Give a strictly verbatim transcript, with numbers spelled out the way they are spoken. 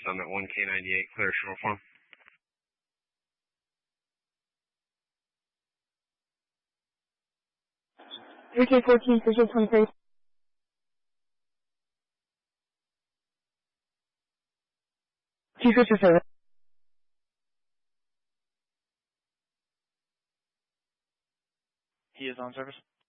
Summit one K ninety-eight, clear short form. three K fourteen, Visual twenty-three. Chief Richard Service. He is on service.